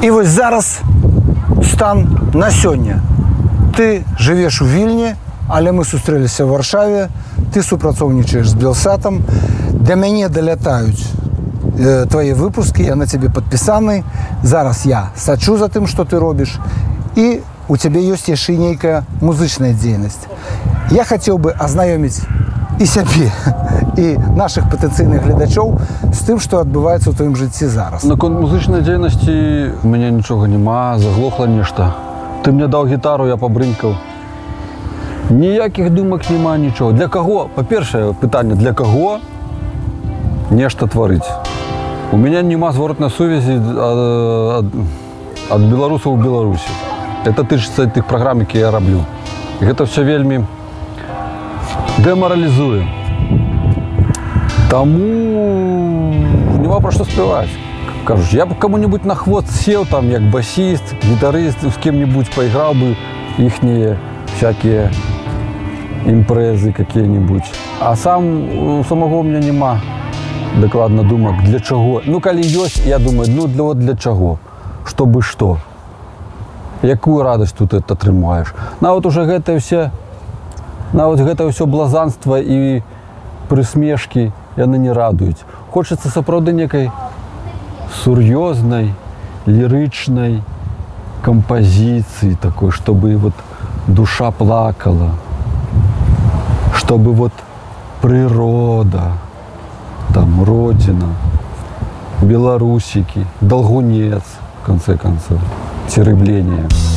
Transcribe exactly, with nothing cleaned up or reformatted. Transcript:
І вось зараз стан на сёння. Ты жывеш у Вільні, але мы сустрэліся ў Варшаве, ты супрацоўнічаеш з Белсатам, да мяне далятаюць э, твои выпуски, я на тебе подпісаны, зараз я сачу за тым, што ты робіш, і у цябе ёсць яшчэ нейкая музычная дзейнасць. Я хацеў бы азнаёміць і сябе, і наших патэнцыйных гледачоў з тым, што адбываецца ў тваім жыцці зараз. Наконт музычнай дзейнасці у мяне нічога няма, заглохла нешта. Ты мне даў гітару, я пабрынькаў. Ніякіх думак няма, нічого. Для каго? Па-першае пытанне, для каго нешта тварыць? У мяне няма зворотнай сувязі ад, ад беларусаў у Беларусі. Это тычыцца тых праграм, якія я раблю. І гэта все вельмі дэмаралізуе. Таму няма пра што спяваць. Кажуць, я б кому-нибудь на хвост сеў, там, як басіст, гітарыст, з кем-нибудь пайграў бы іхнія всякие імпрэзы какие-нибудь. А сам у самого у меня нема дакладна думак, для чаго. Ну, калі ёсць, я думаю, ну, для, вот для чаго? Чтобы што? Якую радасць тут это атрымаеш? Нават уже гэта ўсе, нават гэта ўсё блазанства і прысмешкі яны не радуюць. Хочацца сапраўды некай сур'ёзнай, лірычнай композиции такой, чтобы вот душа плакала, чтобы вот природа, там, родина, белорусики, долгунец, в конце концов, терыбление.